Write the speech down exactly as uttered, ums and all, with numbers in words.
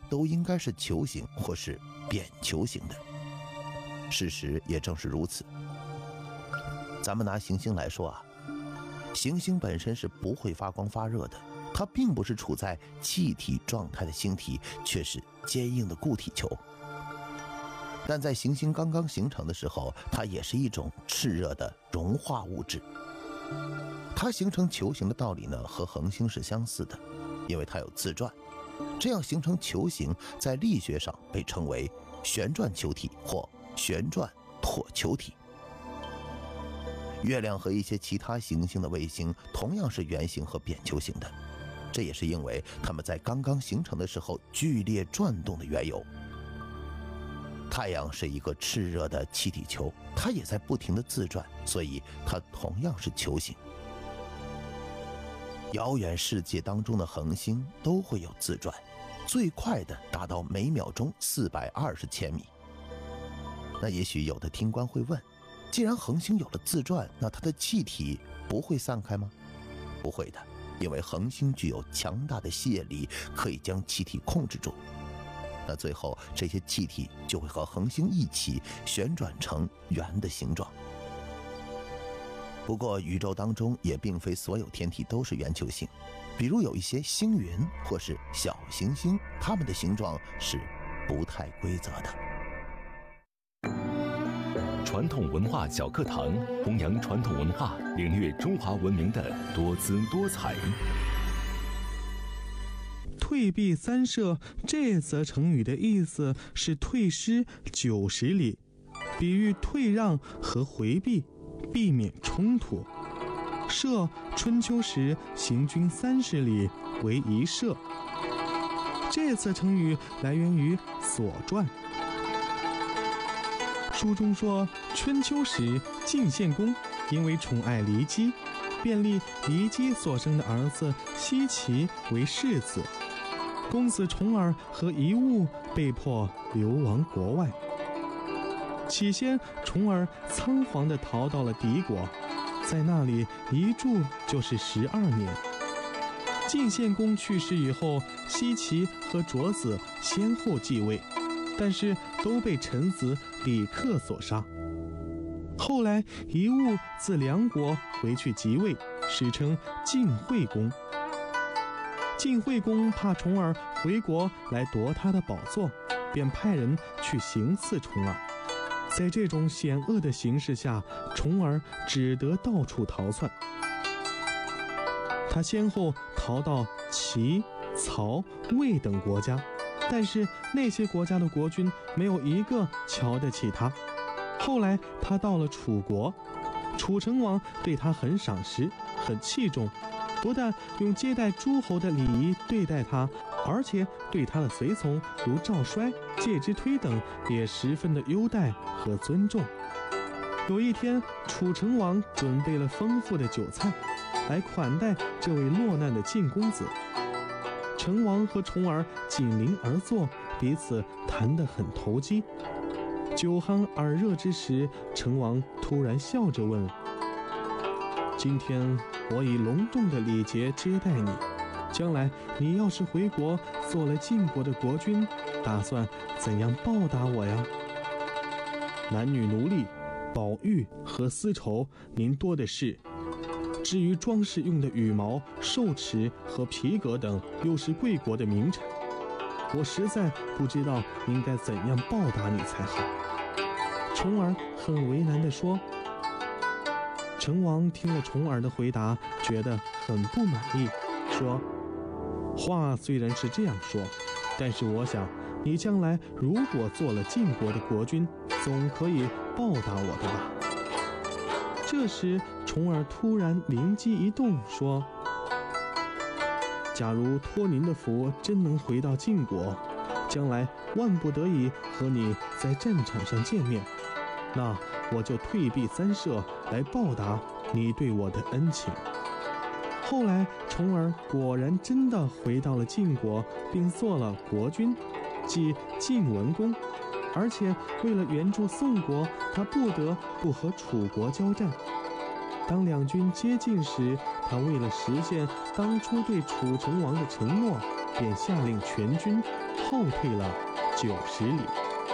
都应该是球形或是扁球形的。事实也正是如此。咱们拿行星来说啊，行星本身是不会发光发热的，它并不是处在气体状态的星体，却是坚硬的固体球。但在行星刚刚形成的时候，它也是一种炽热的融化物质。它形成球形的道理呢，和恒星是相似的，因为它有自转，这样形成球形，在力学上被称为旋转球体或旋转椭球体。月亮和一些其他行星的卫星同样是圆形和扁球形的，这也是因为它们在刚刚形成的时候剧烈转动的缘由。太阳是一个炽热的气体球，它也在不停地自转，所以它同样是球形。遥远世界当中的恒星都会有自转，最快的达到每秒钟四百二十千米。那也许有的听官会问，既然恒星有了自转，那它的气体不会散开吗？不会的，因为恒星具有强大的吸引力，可以将气体控制住。那最后这些气体就会和恒星一起旋转成圆的形状。不过宇宙当中也并非所有天体都是圆球形，比如有一些星云或是小行星，它们的形状是不太规则的。 传统文化小课堂，弘扬传统文化，领略中华文明的多姿多彩。 退避三舍这则成语的意思是退师九十里，比喻退让和回避，避免冲突。舍，春秋时行军三十里为一舍。这则成语来源于《左传》。书中说，春秋时晋献公因为宠爱骊姬，便立骊姬所生的儿子奚齐为世子。公子重耳和夷吾被迫流亡国外。起先，重耳仓皇地逃到了敌国，在那里一住就是十二年。晋献公去世以后，奚齐和卓子先后继位，但是都被臣子李克所杀。后来夷吾自梁国回去即位，史称晋惠公。晋惠公怕重耳回国来夺他的宝座，便派人去行刺重耳。在这种险恶的形势下，重耳只得到处逃窜。他先后逃到齐、曹、魏等国家，但是那些国家的国君没有一个瞧得起他。后来他到了楚国，楚成王对他很赏识，很器重，不但用接待诸侯的礼仪对待他，而且对他的随从如赵衰、介之推等也十分的优待和尊重。有一天，楚成王准备了丰富的酒菜来款待这位落难的晋公子。成王和重耳紧邻而坐，彼此谈得很投机。酒酣耳热之时，成王突然笑着问：今天我以隆重的礼节接待你，将来你要是回国做了晋国的国君，打算怎样报答我呀？男女奴隶、宝玉和丝绸您多的是，至于装饰用的羽毛、兽齿和皮革等，又是贵国的名产，我实在不知道应该怎样报答你才好。重耳很为难地说。成王听了重耳的回答，觉得很不满意，说：话虽然是这样说，但是我想你将来如果做了晋国的国君，总可以报答我的吧。这时重耳突然灵机一动，说：假如托您的福真能回到晋国，将来万不得已和你在战场上见面，那我就退避三舍来报答你对我的恩情。后来重耳果然真的回到了晋国，并做了国君，即晋文公。而且为了援助宋国，他不得不和楚国交战。当两军接近时，他为了实现当初对楚成王的承诺，便下令全军后退了九十里。